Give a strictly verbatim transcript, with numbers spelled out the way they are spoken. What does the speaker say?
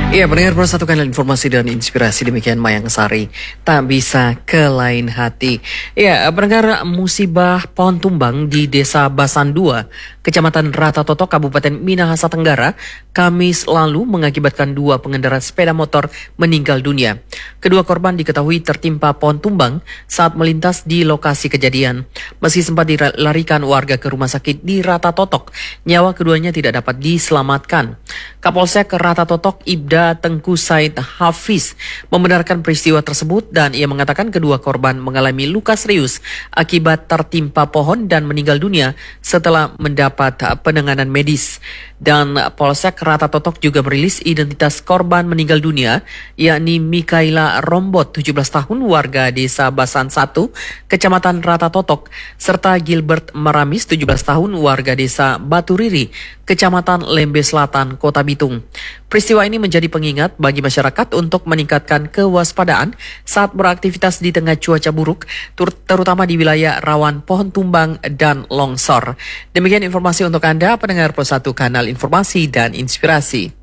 Iya, pendengar Persatu Kanal Informasi dan Inspirasi, demikian Mayang Sari, tak bisa ke lain hati. Ya, pendengar, musibah pohon tumbang di Desa Basan dua, Kecamatan Rata Toto, Kabupaten Minahasa Tenggara, Kamis lalu mengakibatkan dua pengendara sepeda motor meninggal dunia. Kedua korban diketahui tertimpa pohon tumbang saat melintas di lokasi kejadian. Meski sempat dilarikan warga ke rumah sakit di Rata Totok, nyawa keduanya tidak dapat diselamatkan. Kapolsek Rata Totok Ibda Tengku Said Hafiz membenarkan peristiwa tersebut dan ia mengatakan kedua korban mengalami luka serius akibat tertimpa pohon dan meninggal dunia setelah mendapat penanganan medis. Dan Polsek Rata Totok juga merilis identitas korban meninggal dunia, yakni Mikaela Rombot, tujuh belas tahun, warga Desa Basan satu, Kecamatan Rata Totok, serta Gilbert Maramis, tujuh belas tahun, warga Desa Baturiri, Kecamatan Lembe Selatan, Kota Bitung. Peristiwa ini menjadi pengingat bagi masyarakat untuk meningkatkan kewaspadaan saat beraktivitas di tengah cuaca buruk, terutama di wilayah rawan pohon tumbang dan longsor. Demikian informasi untuk Anda, pendengar Persatu Kanal Informasi dan Inspirasi.